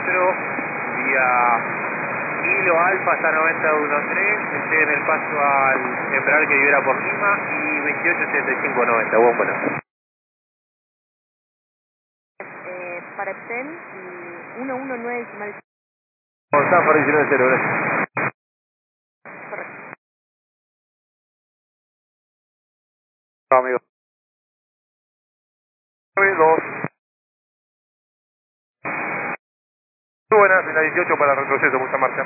4, vía Kilo Alfa hasta 9013, estoy en el paso al Embraer que libera por Lima y 287590, buen vuelo. Para Excel y 119 decimal. Zafar 19-0, gracias. Correcto. No, amigo. 2. Muy buenas, en la 18 para retroceso, mucha marcha.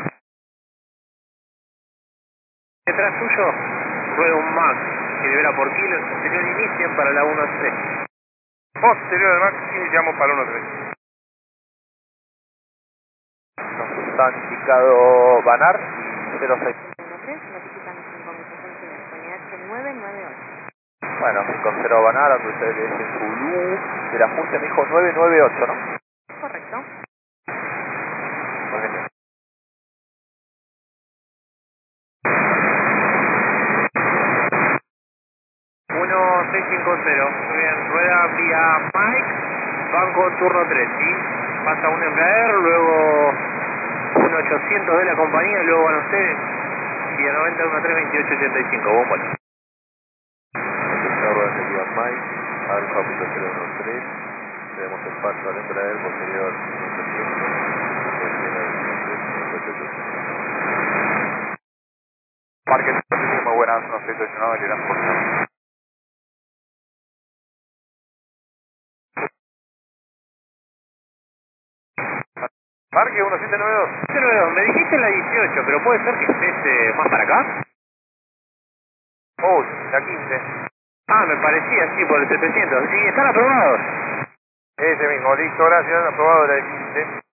Detrás tuyo, rueda un Max que libera por Kilo, posterior inicien para la 13. Posterior al Max, iniciamos para 13. Nos han indicado Banar y 06. 13, notifican su comunicación final con IH998. Bueno, 50 Banar, a ustedes en Zulu, de la Junta me dijo 998, ¿no? Correcto. Muy bien. Uno 650, muy bien, rueda vía Mike, banco turno 3, ¿sí? Pasa un Embraer, luego un 800 de la compañía, luego van ustedes, vía 90, 13, 28, 85, buen vuelo. Esta rueda sería Mike, Alfa 013, tenemos el paso al Embraer, posterior 800, Parque muy buenas, 1619, Lirán por favor. Parque 1792. 1792, me dijiste la 18, pero puede ser que estés más para acá. Oh, la 15. Ah, me parecía, sí, por el 700. Sí, están aprobados. Ese mismo, listo, gracias, aprobado la 15.